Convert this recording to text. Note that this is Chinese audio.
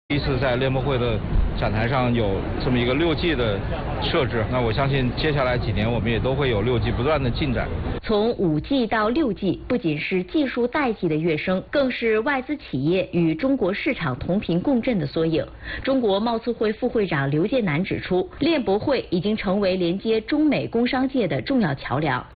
第一次在联博会的展台上有这么一个6G 的设置，那我相信接下来几年我们也都会有6G 不断的进展。 从5G 到6G，不仅是技术代际的跃升，更是外资企业与中国市场同频共振的缩影。中国贸促会副会长刘建南指出，联博会已经成为连接中美工商界的重要桥梁。